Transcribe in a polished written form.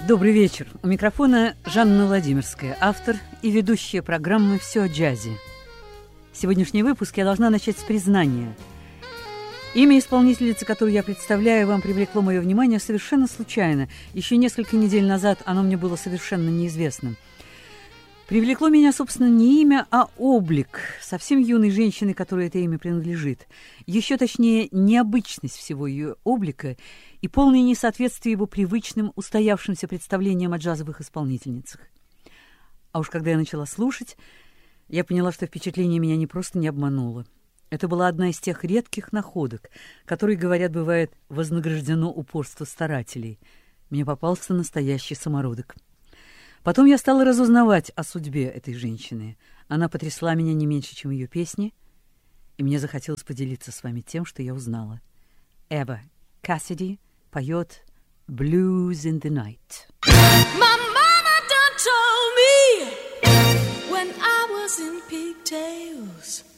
Добрый вечер. У микрофона Жанна Владимирская, автор и ведущая программы «Все о джазе». Сегодняшний выпуск я должна начать с признания. Имя исполнительницы, которую я представляю, вам привлекло мое внимание совершенно случайно. Еще несколько недель назад оно мне было совершенно неизвестным. Привлекло меня, собственно, не имя, а облик совсем юной женщины, которой это имя принадлежит. Еще точнее, необычность всего ее облика и полное несоответствие его привычным, устоявшимся представлениям о джазовых исполнительницах. А уж когда я начала слушать, я поняла, что впечатление меня не просто не обмануло. Это была одна из тех редких находок, которые, говорят, бывает вознаграждено упорство старателей. Мне попался настоящий самородок. Потом я стала разузнавать о судьбе этой женщины. Она потрясла меня не меньше, чем ее песни, и мне захотелось поделиться с вами тем, что я узнала. Эва Кассиди поет «Blues in the Night». My mama done told me when I was in pigtails,